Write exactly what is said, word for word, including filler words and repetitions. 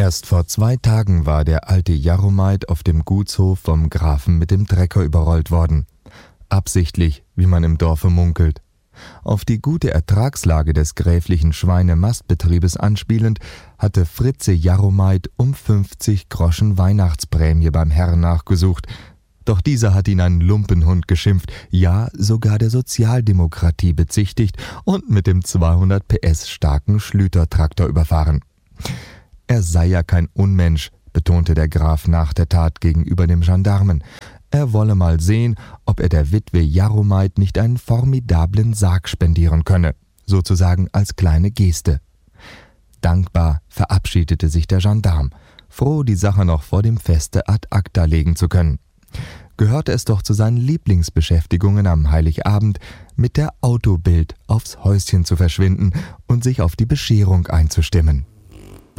Erst vor zwei Tagen war der alte Jaromait auf dem Gutshof vom Grafen mit dem Trecker überrollt worden. Absichtlich, wie man im Dorfe munkelt. Auf die gute Ertragslage des gräflichen Schweinemastbetriebes anspielend, hatte Fritze Jaromait um fünfzig Groschen Weihnachtsprämie beim Herrn nachgesucht. Doch dieser hat ihn einen Lumpenhund geschimpft, ja sogar der Sozialdemokratie bezichtigt und mit dem zweihundert P S starken Schlütertraktor überfahren. Er sei ja kein Unmensch, betonte der Graf nach der Tat gegenüber dem Gendarmen. Er wolle mal sehen, ob er der Witwe Jaromait nicht einen formidablen Sarg spendieren könne, sozusagen als kleine Geste. Dankbar verabschiedete sich der Gendarm, froh, die Sache noch vor dem Feste ad acta legen zu können. Gehörte es doch zu seinen Lieblingsbeschäftigungen am Heiligabend, mit der Autobild aufs Häuschen zu verschwinden und sich auf die Bescherung einzustimmen.